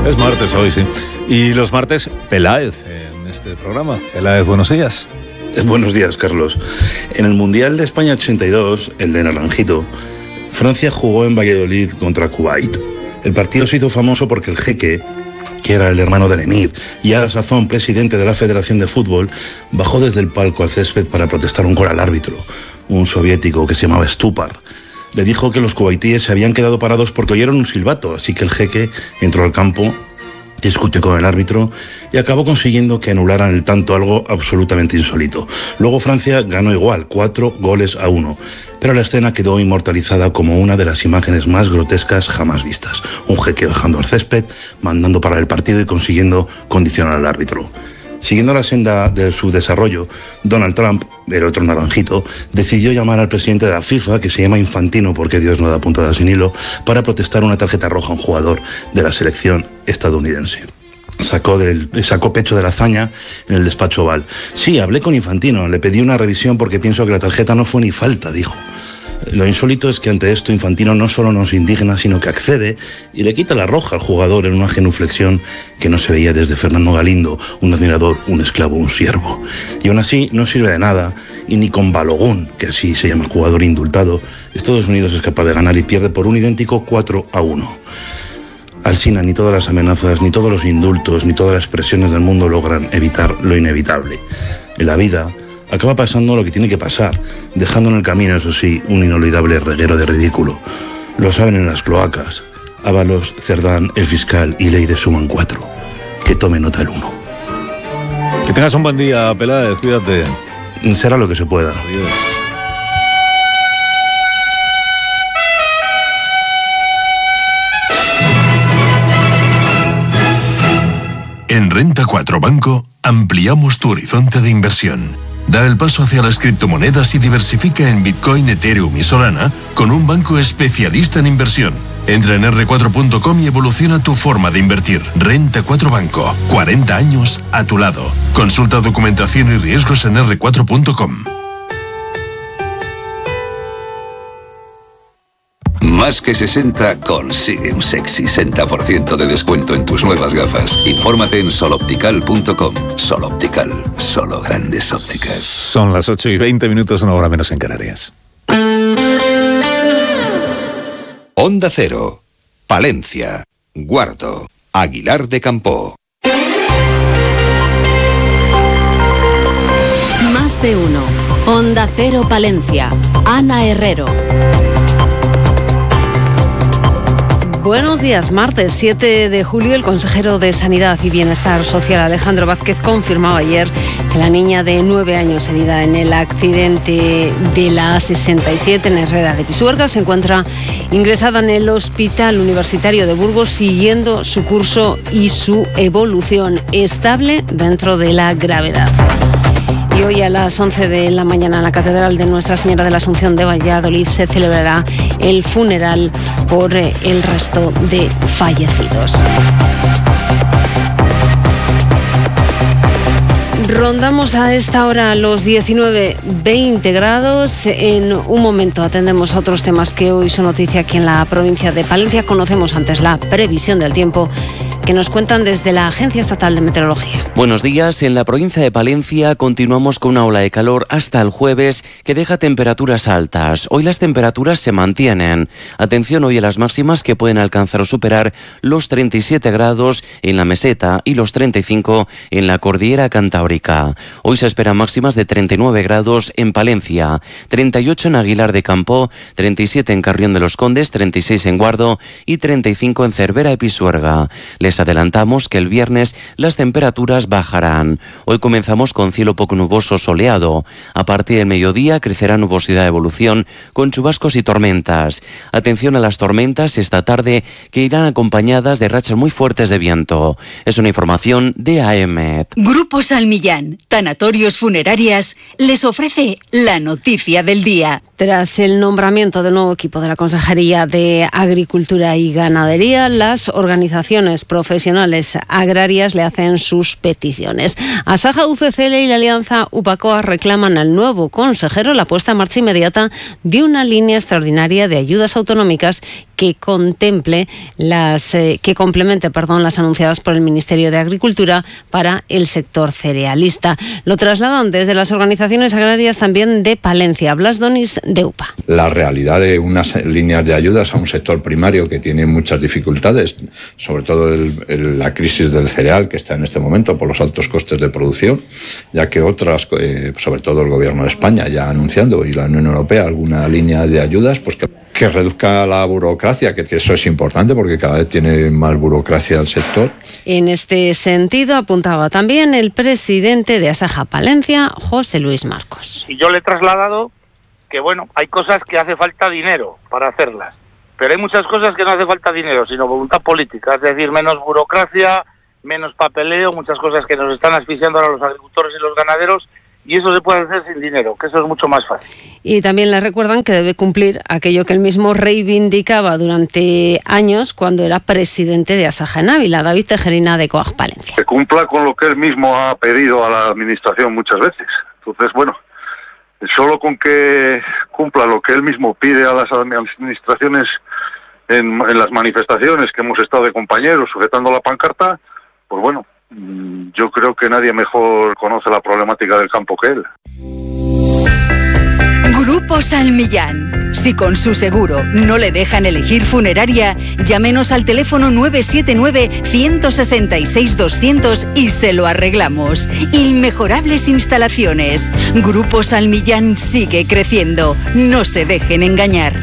Es martes hoy, sí. Y los martes, Peláez en este programa. Peláez, buenos días. Buenos días, Carlos. En el Mundial de España 82, el de Naranjito, Francia jugó en Valladolid contra Kuwait. El partido se hizo famoso porque el jeque, que era el hermano del emir y a la sazón presidente de la Federación de Fútbol, bajó desde el palco al césped para protestar un gol al árbitro, un soviético que se llamaba Stupar. Le dijo que los kuwaitíes se habían quedado parados porque oyeron un silbato, así que el jeque entró al campo, discutió con el árbitro y acabó consiguiendo que anularan el tanto, algo absolutamente insólito. Luego Francia ganó igual, 4-1, pero la escena quedó inmortalizada como una de las imágenes más grotescas jamás vistas. Un jeque bajando al césped, mandando parar el partido y consiguiendo condicionar al árbitro. Siguiendo la senda del subdesarrollo, Donald Trump, el otro naranjito, decidió llamar al presidente de la FIFA, que se llama Infantino porque Dios no da puntada sin hilo, para protestar una tarjeta roja a un jugador de la selección estadounidense. Sacó pecho de la hazaña en el despacho Oval. Sí, hablé con Infantino, le pedí una revisión porque pienso que la tarjeta no fue ni falta, dijo. Lo insólito es que ante esto Infantino no solo nos indigna, sino que accede y le quita la roja al jugador en una genuflexión que no se veía desde Fernando Galindo, un admirador, un esclavo, un siervo. Y aún así no sirve de nada, y ni con Balogun, que así se llama el jugador indultado, Estados Unidos es capaz de ganar y pierde por un idéntico 4-1. Alsina, ni todas las amenazas, ni todos los indultos, ni todas las presiones del mundo logran evitar lo inevitable. En la vida acaba pasando lo que tiene que pasar, dejando en el camino, eso sí, un inolvidable reguero de ridículo. Lo saben en las cloacas. Ábalos, Cerdán, el fiscal y Leire suman 4. Que tome nota el 1. Que tengas un buen día, Peláez, cuídate. Será lo que se pueda. Adiós. En Renta 4 Banco ampliamos tu horizonte de inversión. Da el paso hacia las criptomonedas y diversifica en Bitcoin, Ethereum y Solana con un banco especialista en inversión. Entra en r4.com y evoluciona tu forma de invertir. Renta 4 Banco, 40 años a tu lado. Consulta documentación y riesgos en r4.com. Más que 60 consigue un sexy 60% de descuento en tus nuevas gafas. Infórmate en soloptical.com. Soloptical, solo grandes ópticas. Son las 8:20, una hora menos en Canarias. Onda Cero, Palencia, Guardo, Aguilar de Campoo. Más de uno. Onda Cero Palencia. Ana Herrero. Buenos días. Martes 7 de julio, el consejero de Sanidad y Bienestar Social, Alejandro Vázquez, confirmaba ayer que la niña de 9 años herida en el accidente de la A67 en Herrera de Pisuerga se encuentra ingresada en el Hospital Universitario de Burgos siguiendo su curso y su evolución, estable dentro de la gravedad. Y hoy a las 11 de la mañana en la Catedral de Nuestra Señora de la Asunción de Valladolid se celebrará el funeral por el resto de fallecidos. Rondamos a esta hora los 19-20 grados. En un momento atendemos a otros temas que hoy son noticia aquí en la provincia de Palencia. Conocemos antes la previsión del tiempo que nos cuentan desde la Agencia Estatal de Meteorología. Buenos días. En la provincia de Palencia continuamos con una ola de calor hasta el jueves que deja temperaturas altas. Hoy las temperaturas se mantienen. Atención hoy a las máximas que pueden alcanzar o superar los 37 grados en la meseta y los 35 en la cordillera cantábrica. Hoy se esperan máximas de 39 grados en Palencia, 38 en Aguilar de Campoo, 37 en Carrión de los Condes, 36 en Guardo y 35 en Cervera de Pisuerga. Les adelantamos que el viernes las temperaturas bajarán. Hoy comenzamos con cielo poco nuboso soleado. A partir del mediodía crecerá nubosidad de evolución con chubascos y tormentas. Atención a las tormentas esta tarde que irán acompañadas de rachas muy fuertes de viento. Es una información de AEMET. Grupo Salmillán, Tanatorios Funerarias, les ofrece la noticia del día. Tras el nombramiento del nuevo equipo de la Consejería de Agricultura y Ganadería, las organizaciones profesionales agrarias le hacen sus peticiones. Asaja, UCCL y la Alianza UPACOA reclaman al nuevo consejero la puesta en marcha inmediata de una línea extraordinaria de ayudas autonómicas que que complemente las anunciadas por el Ministerio de Agricultura para el sector cerealista. Lo trasladan desde las organizaciones agrarias también de Palencia. Blas Donis, de UPA. La realidad de unas líneas de ayudas a un sector primario que tiene muchas dificultades, sobre todo la crisis del cereal que está en este momento por los altos costes de producción, ya que otras, sobre todo el Gobierno de España, ya anunciando, y la Unión Europea, alguna línea de ayudas, pues que reduzca la burocracia, que eso es importante porque cada vez tiene más burocracia el sector. En este sentido apuntaba también el presidente de Asaja Palencia, José Luis Marcos. Y yo le he trasladado que, bueno, hay cosas que hace falta dinero para hacerlas, pero hay muchas cosas que no hace falta dinero, sino voluntad política, es decir, menos burocracia, menos papeleo, muchas cosas que nos están asfixiando ahora los agricultores y los ganaderos, y eso se puede hacer sin dinero, que eso es mucho más fácil. Y también le recuerdan que debe cumplir aquello que él mismo reivindicaba durante años cuando era presidente de Asaja en Ávila. David Tejerina, de COAG Palencia. Que cumpla con lo que él mismo ha pedido a la administración muchas veces. Entonces, bueno, solo con que cumpla lo que él mismo pide a las administraciones en las manifestaciones que hemos estado de compañeros sujetando la pancarta, pues bueno, yo creo que nadie mejor conoce la problemática del campo que él. Grupo San Millán. Si con su seguro no le dejan elegir funeraria, llámenos al teléfono 979-166-200 y se lo arreglamos. Inmejorables instalaciones. Grupo San Millán sigue creciendo. No se dejen engañar.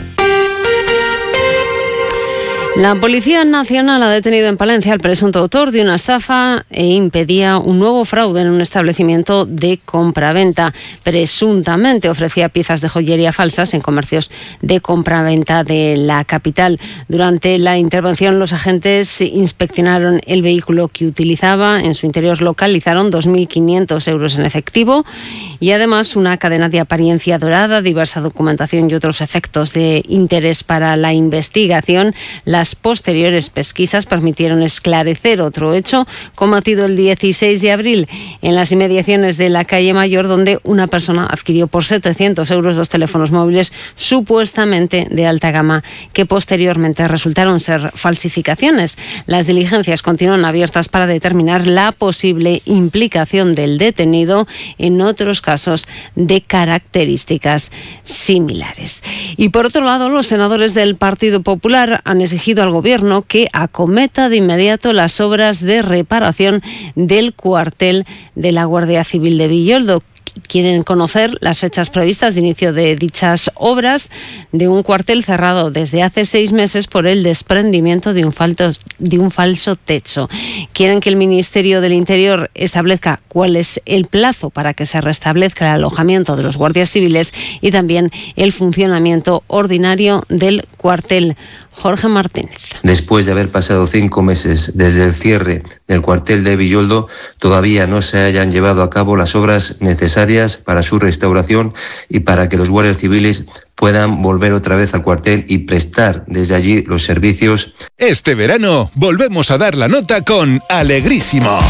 La Policía Nacional ha detenido en Palencia al presunto autor de una estafa e impedía un nuevo fraude en un establecimiento de compraventa. Presuntamente ofrecía piezas de joyería falsas en comercios de compraventa de la capital. Durante la intervención, los agentes inspeccionaron el vehículo que utilizaba. En su interior localizaron 2.500 euros en efectivo y además una cadena de apariencia dorada, diversa documentación y otros efectos de interés para la investigación. Las posteriores pesquisas permitieron esclarecer otro hecho cometido el 16 de abril en las inmediaciones de la calle Mayor, donde una persona adquirió por 700 euros 2 teléfonos móviles supuestamente de alta gama que posteriormente resultaron ser falsificaciones. Las diligencias continúan abiertas para determinar la posible implicación del detenido en otros casos de características similares. Y por otro lado, los senadores del Partido Popular han exigido al Gobierno que acometa de inmediato las obras de reparación del cuartel de la Guardia Civil de Villoldo. Quieren conocer las fechas previstas de inicio de dichas obras de un cuartel cerrado desde hace 6 meses por el desprendimiento de un falso techo. Quieren que el Ministerio del Interior establezca cuál es el plazo para que se restablezca el alojamiento de los guardias civiles y también el funcionamiento ordinario del cuartel. Jorge Martínez. Después de haber pasado 5 meses desde el cierre del cuartel de Villoldo, todavía no se hayan llevado a cabo las obras necesarias para su restauración y para que los guardias civiles puedan volver otra vez al cuartel y prestar desde allí los servicios. Este verano volvemos a dar la nota con Alegrísimo.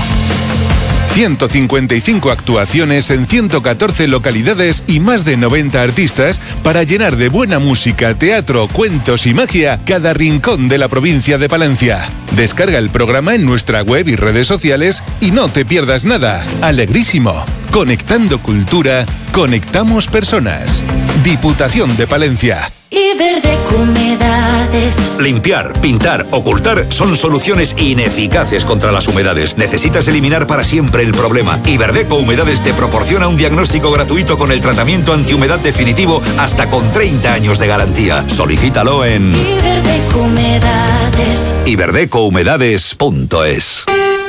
155 actuaciones en 114 localidades y más de 90 artistas para llenar de buena música, teatro, cuentos y magia cada rincón de la provincia de Palencia. Descarga el programa en nuestra web y redes sociales y no te pierdas nada. Alegrísimo. Conectando cultura, conectamos personas. Diputación de Palencia. Iberdeco Humedades. Limpiar, pintar, ocultar son soluciones ineficaces contra las humedades. Necesitas eliminar para siempre el problema. Iberdeco Humedades te proporciona un diagnóstico gratuito con el tratamiento antihumedad definitivo hasta con 30 años de garantía. Solicítalo en Iberdeco Humedades. iberdecohumedades.es.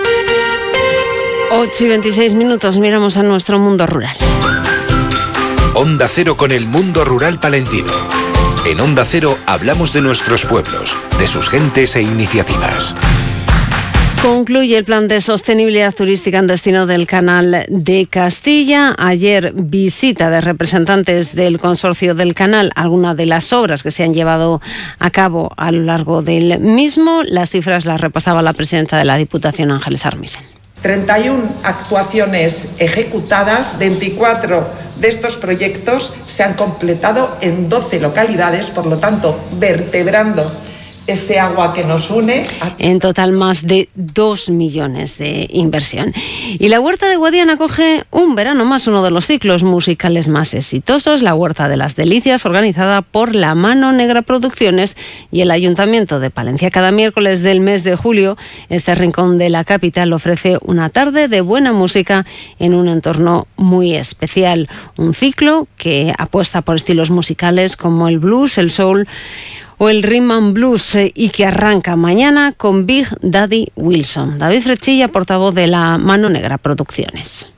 8:26, miramos a nuestro mundo rural. Onda Cero con el mundo rural palentino. En Onda Cero hablamos de nuestros pueblos, de sus gentes e iniciativas. Concluye el plan de sostenibilidad turística en destino del Canal de Castilla. Ayer visita de representantes del consorcio del canal, algunas de las obras que se han llevado a cabo a lo largo del mismo. Las cifras las repasaba la presidenta de la Diputación, Ángeles Armisen. 31 actuaciones ejecutadas, 24 de estos proyectos se han completado en 12 localidades, por lo tanto, vertebrando ese agua que nos une. En total, más de 2 millones de inversión. Y la Huerta de Guadiana acoge un verano más, uno de los ciclos musicales más exitosos, la Huerta de las Delicias, organizada por La Mano Negra Producciones y el Ayuntamiento de Palencia. Cada miércoles del mes de julio, este rincón de la capital ofrece una tarde de buena música en un entorno muy especial. Un ciclo que apuesta por estilos musicales como el blues, el soul o el rhythm and blues, y que arranca mañana con Big Daddy Wilson. David Frechilla, portavoz de La Mano Negra Producciones.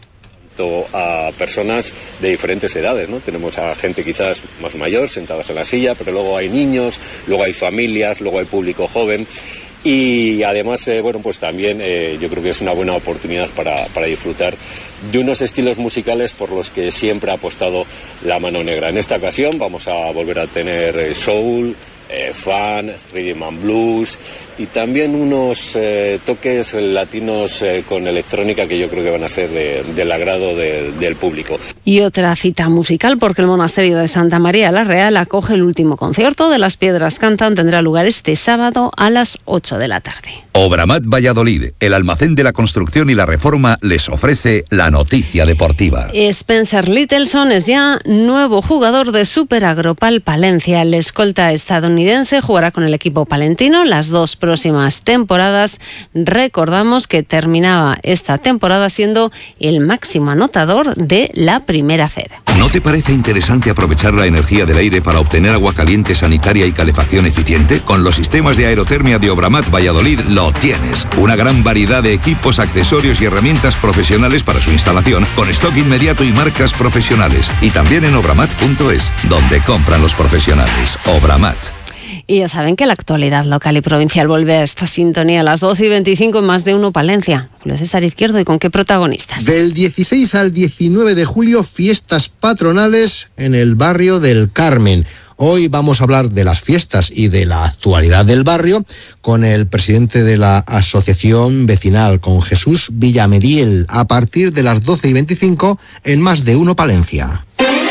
A personas de diferentes edades, ¿no? Tenemos a gente quizás más mayor sentadas en la silla, pero luego hay niños, luego hay familias, luego hay público joven. Y además, pues también yo creo que es una buena oportunidad para disfrutar de unos estilos musicales por los que siempre ha apostado La Mano Negra. En esta ocasión vamos a volver a tener soul, funk, rhythm and blues y también unos toques latinos con electrónica que yo creo que van a ser del agrado del público. Y otra cita musical, porque el Monasterio de Santa María la Real acoge el último concierto de Las Piedras Cantan. Tendrá lugar este sábado a las 8 de la tarde. Obramat Valladolid, el almacén de la construcción y la reforma, les ofrece la noticia deportiva. Spencer Littleson es ya nuevo jugador de Super Agropal Palencia. El escolta estadounidense jugará con el equipo palentino las 2 próximas temporadas. Recordamos que terminaba esta temporada siendo el máximo anotador de la Primera FEB. ¿No te parece interesante aprovechar la energía del aire para obtener agua caliente sanitaria y calefacción eficiente? Con los sistemas de aerotermia de Obramat Valladolid lo tienes. Una gran variedad de equipos, accesorios y herramientas profesionales para su instalación, con stock inmediato y marcas profesionales. Y también en obramat.es, donde compran los profesionales. Obramat. Y ya saben que la actualidad local y provincial vuelve a esta sintonía a las 12:25 en Más de Uno Palencia. Julio César Izquierdo, ¿y con qué protagonistas? Del 16 al 19 de julio, fiestas patronales en el barrio del Carmen. Hoy vamos a hablar de las fiestas y de la actualidad del barrio con el presidente de la asociación vecinal, con Jesús Villameriel, a partir de las 12:25 en Más de Uno Palencia.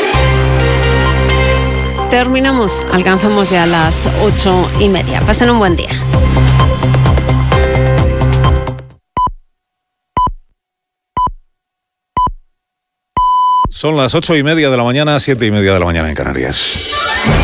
Terminamos, alcanzamos ya las 8:30. Pasen un buen día. Son las 8:30 de la mañana, 7:30 de la mañana en Canarias.